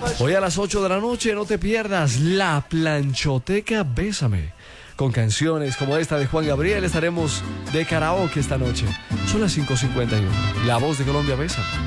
Hoy a las 8 de la noche no te pierdas La Planchoteca Bésame. Con canciones como esta de Juan Gabriel estaremos de karaoke esta noche. Son las 5:51. La Voz de Colombia, Bésame.